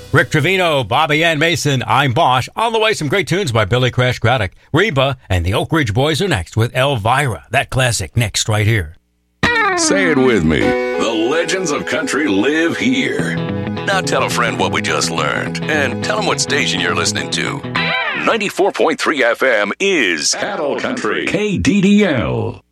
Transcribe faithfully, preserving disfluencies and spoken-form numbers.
Rick Trevino, Bobby Ann Mason, I'm Bosch. On the way, some great tunes by Billy Crash Craddock. Reba and the Oak Ridge Boys are next with Elvira. That classic next right here. Say it with me. The legends of country live here. Now tell a friend what we just learned, and tell them what station you're listening to. ninety-four point three F M is Cattle Country. K D D L.